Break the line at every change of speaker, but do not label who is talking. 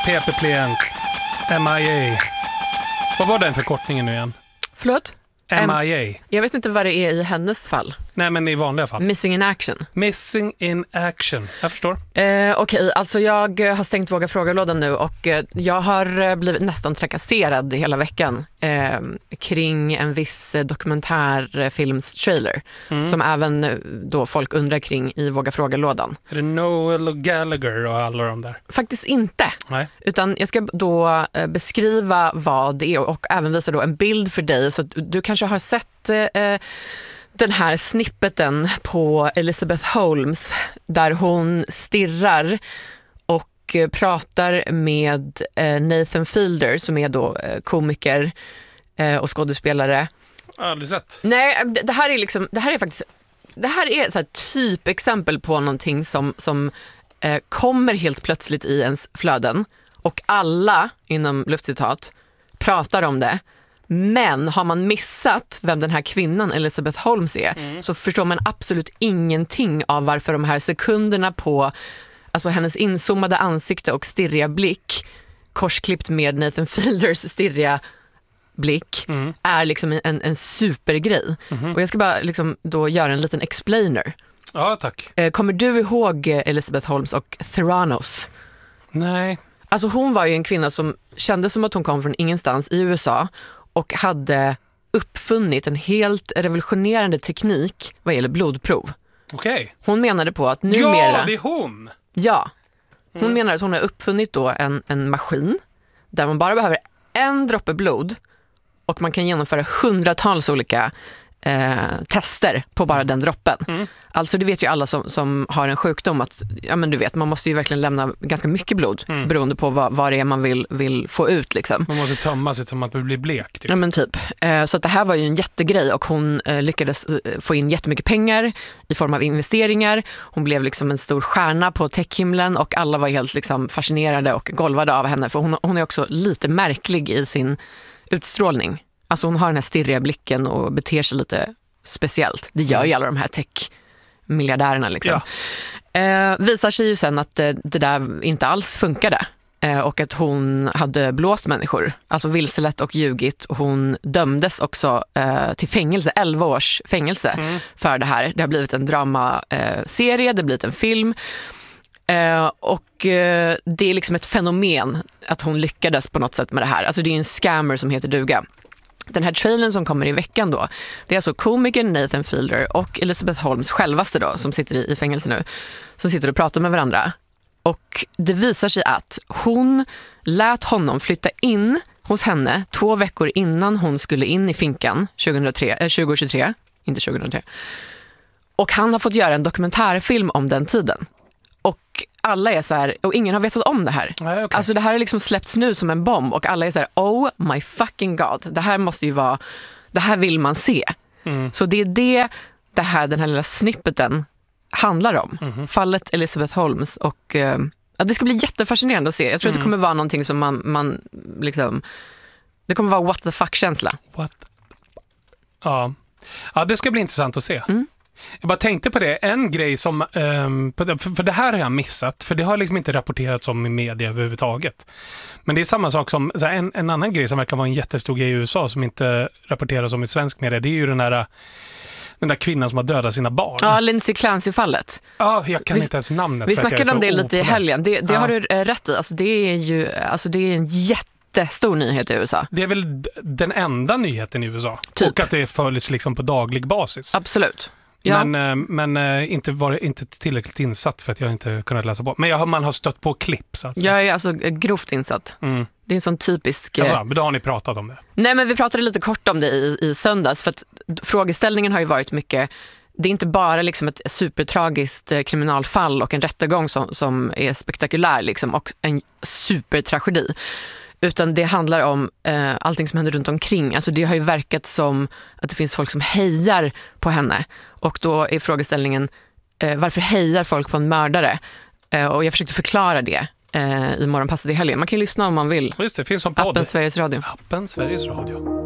PP-plens. MIA. Vad var den förkortningen nu igen?
Förlåt?
MIA.
Jag vet inte vad det är i hennes fall.
Nej, men i vanliga fall.
Missing in action.
Missing in action. Jag förstår.
Okej, alltså jag har stängt Våga fråga-lådan nu och jag har blivit nästan trakasserad hela veckan kring en viss dokumentärfilms-trailer som även då folk undrar kring i Våga fråga-lådan.
Är det Noel och Gallagher och alla de där?
Faktiskt inte.
Nej.
Utan jag ska då beskriva vad det är och även visa då en bild för dig så att du kanske har sett den här snippeten på Elizabeth Holmes där hon stirrar och pratar med Nathan Fielder som är då komiker och skådespelare.
Aldrig sett.
Nej, det här är så här typexempel på någonting som kommer helt plötsligt i ens flöden och alla inom luftcitat pratar om det. Men har man missat vem den här kvinnan Elizabeth Holmes är så förstår man absolut ingenting av varför de här sekunderna på alltså hennes inzoomade ansikte och stirriga blick korsklippt med Nathan Fielders stirriga blick är liksom en supergrej. Och jag ska bara liksom då göra en liten explainer.
Ja, tack.
Kommer du ihåg Elizabeth Holmes och Theranos?
Nej.
Alltså hon var ju en kvinna som kände som att hon kom från ingenstans i USA och hade uppfunnit en helt revolutionerande teknik vad gäller blodprov.
Okej.
Hon menade på att numera...
Ja, det är hon!
Ja. Hon menar att hon har uppfunnit då en maskin där man bara behöver en droppe blod och man kan genomföra hundratals olika tester på bara den droppen. Alltså det vet ju alla som har en sjukdom att ja, men du vet, man måste ju verkligen lämna ganska mycket blod beroende på vad det är man vill få ut liksom.
Man måste tömma sig som att det blir blek typ.
Ja men typ. Så att det här var ju en jättegrej och hon lyckades få in jättemycket pengar i form av investeringar. Hon blev liksom en stor stjärna på techhimlen och alla var helt liksom fascinerade och golvade av henne för hon är också lite märklig i sin utstrålning. Alltså hon har den här stirriga blicken och beter sig lite speciellt. Det gör ju alla de här tech-miljardärerna liksom. Ja. Visar sig ju sen att det där inte alls funkade. Och att hon hade blåst människor. Alltså vilselett och ljugit. Och hon dömdes också till fängelse, 11 års fängelse för det här. Det har blivit en dramaserie, det har blivit en film. Och det är liksom ett fenomen att hon lyckades på något sätt med det här. Alltså det är en scammer som heter duga. Den här trailern som kommer i veckan då, det är alltså komikern Nathan Fielder och Elizabeth Holmes självaste då, som sitter i fängelse nu, som sitter och pratar med varandra. Och det visar sig att hon lät honom flytta in hos henne 2 veckor innan hon skulle in i finkan 2023, inte 2003. Och han har fått göra en dokumentärfilm om den tiden. Och alla är så här, och ingen har vetat om det här.
Nej, okay.
Alltså det här är liksom släppts nu som en bomb och alla är så här, oh my fucking god. Det här måste ju vara, det här vill man se. Så det är den här lilla snippeten handlar om. Fallet Elizabeth Holmes och det ska bli jättefascinerande att se. Jag tror att det kommer vara någonting som man liksom, det kommer vara what the fuck-känsla.
Ja, det ska bli intressant att se. Jag bara tänkte på det, en grej som för det här har jag missat, för det har liksom inte rapporterats om i media överhuvudtaget. Men det är samma sak som en annan grej som verkar vara en jättestor grej i USA som inte rapporteras om i svensk media, det är ju den där kvinnan som har dödat sina barn. Ja,
Lindsay Clancy-fallet.
Ja, jag kan inte ens namnet.
Vi snackade om det lite i helgen. Det har du rätt i. Alltså det är en jättestor nyhet i USA.
Det är väl den enda nyheten i USA.
Typ.
Och att det följs liksom på daglig basis.
Absolut. Ja.
Men inte tillräckligt insatt för att jag inte kunnat läsa på. Men man har stött på klipp så att säga.
Jag är alltså grovt insatt. Det är en sån typisk...
men då har ni pratat om det?
Nej, men vi pratade lite kort om det i söndags. För att frågeställningen har ju varit mycket... Det är inte bara liksom ett supertragiskt kriminalfall och en rättegång som är spektakulär liksom, och en supertragedi. Utan det handlar om allting som händer runt omkring. Alltså det har ju verkat som att det finns folk som hejar på henne. Och då är frågeställningen, varför hejar folk på en mördare? Och jag försökte förklara det i Morgonpasset i helgen. Man kan ju lyssna om man vill.
Just det, finns som podd.
Appen Sveriges Radio.
Appen Sveriges Radio.